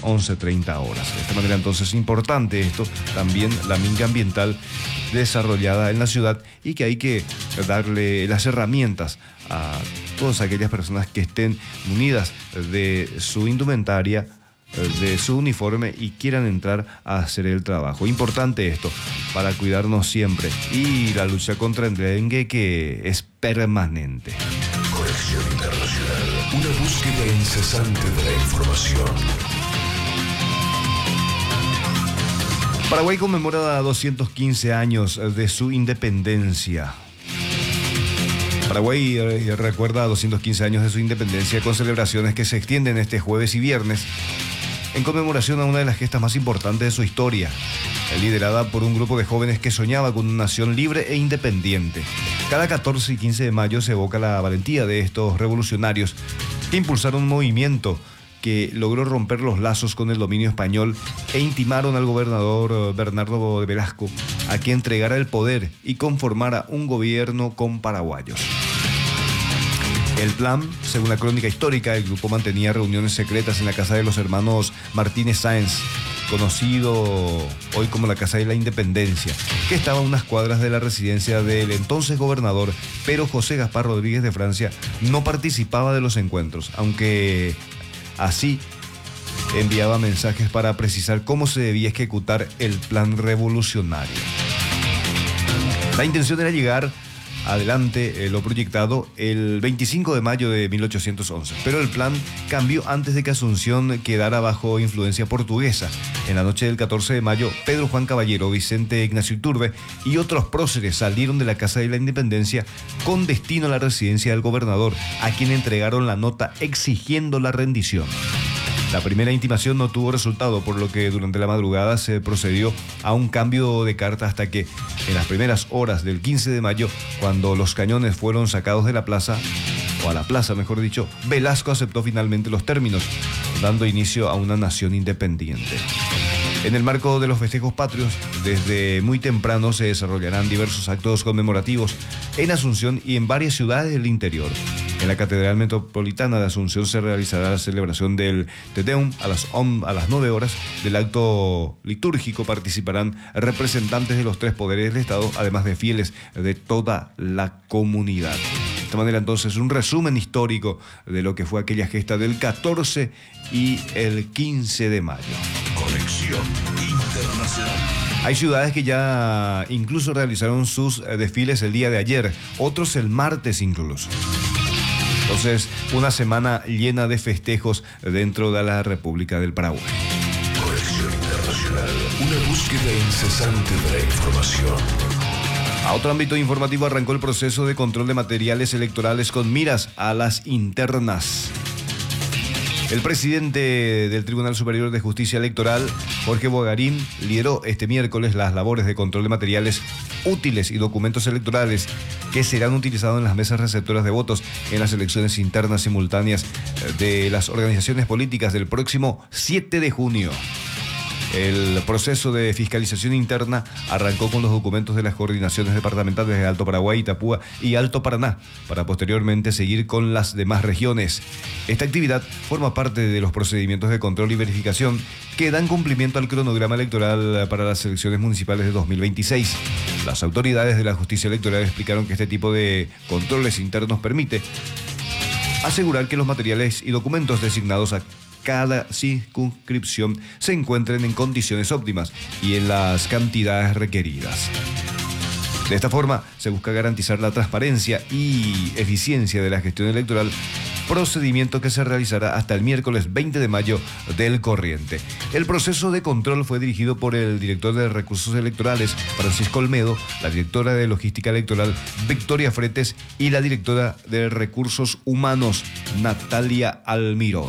11:30 horas. De esta manera entonces es importante esto, también la minga ambiental desarrollada en la ciudad y que hay que darle las herramientas a todas aquellas personas que estén munidas de su indumentaria, de su uniforme y quieran entrar a hacer el trabajo. Importante esto para cuidarnos siempre y la lucha contra el dengue que es permanente. Conexión Internacional, una búsqueda incesante de la información. Paraguay conmemora 215 años de su independencia. Paraguay recuerda 215 años de su independencia con celebraciones que se extienden este jueves y viernes en conmemoración a una de las gestas más importantes de su historia, liderada por un grupo de jóvenes que soñaba con una nación libre e independiente. Cada 14 y 15 de mayo se evoca la valentía de estos revolucionarios que impulsaron un movimiento que logró romper los lazos con el dominio español e intimaron al gobernador Bernardo de Velasco a que entregara el poder y conformara un gobierno con paraguayos. El plan, según la crónica histórica, el grupo mantenía reuniones secretas en la casa de los hermanos Martínez Sáenz, conocido hoy como la Casa de la Independencia, que estaba a unas cuadras de la residencia del entonces gobernador, pero José Gaspar Rodríguez de Francia no participaba de los encuentros, aunque así enviaba mensajes para precisar cómo se debía ejecutar el plan revolucionario. La intención era llegar adelante lo proyectado el 25 de mayo de 1811, pero el plan cambió antes de que Asunción quedara bajo influencia portuguesa. En la noche del 14 de mayo, Pedro Juan Caballero, Vicente Ignacio Iturbe y otros próceres salieron de la Casa de la Independencia con destino a la residencia del gobernador, a quien entregaron la nota exigiendo la rendición. La primera intimación no tuvo resultado, por lo que durante la madrugada se procedió a un cambio de carta hasta que, en las primeras horas del 15 de mayo, cuando los cañones fueron sacados de la plaza, o a la plaza mejor dicho, Velasco aceptó finalmente los términos, dando inicio a una nación independiente. En el marco de los festejos patrios, desde muy temprano se desarrollarán diversos actos conmemorativos en Asunción y en varias ciudades del interior. En la Catedral Metropolitana de Asunción se realizará la celebración del Te Deum a las 9 horas. Del acto litúrgico participarán representantes de los tres poderes del Estado, además de fieles de toda la comunidad. De esta manera, entonces, un resumen histórico de lo que fue aquella gesta del 14 y el 15 de mayo. Conexión Internacional. Hay ciudades que ya incluso realizaron sus desfiles el día de ayer, otros el martes incluso. Entonces, una semana llena de festejos dentro de la República del Paraguay. Conexión Internacional, una búsqueda incesante de la información. A otro ámbito informativo, arrancó el proceso de control de materiales electorales con miras a las internas. El presidente del Tribunal Superior de Justicia Electoral, Jorge Bogarín, lideró este miércoles las labores de control de materiales útiles y documentos electorales que serán utilizados en las mesas receptoras de votos en las elecciones internas simultáneas de las organizaciones políticas del próximo 7 de junio. El proceso de fiscalización interna arrancó con los documentos de las coordinaciones departamentales de Alto Paraguay, Itapúa y Alto Paraná, para posteriormente seguir con las demás regiones. Esta actividad forma parte de los procedimientos de control y verificación que dan cumplimiento al cronograma electoral para las elecciones municipales de 2026. Las autoridades de la justicia electoral explicaron que este tipo de controles internos permite asegurar que los materiales y documentos designados a cada circunscripción se encuentren en condiciones óptimas y en las cantidades requeridas. De esta forma, se busca garantizar la transparencia y eficiencia de la gestión electoral, procedimiento que se realizará hasta el miércoles 20 de mayo del corriente. El proceso de control fue dirigido por el director de Recursos Electorales, Francisco Olmedo, la directora de Logística Electoral, Victoria Fretes, y la directora de Recursos Humanos, Natalia Almirón.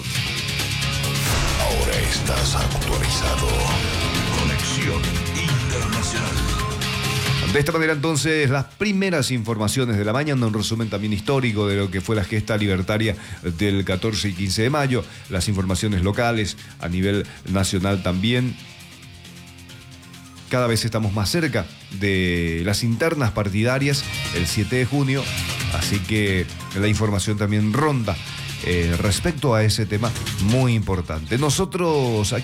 Ahora estás actualizado. Conexión Internacional. De esta manera, entonces, las primeras informaciones de la mañana, un resumen también histórico de lo que fue la gesta libertaria del 14 y 15 de mayo, las informaciones locales a nivel nacional también. Cada vez estamos más cerca de las internas partidarias el 7 de junio, así que la información también ronda respecto a ese tema muy importante. Nosotros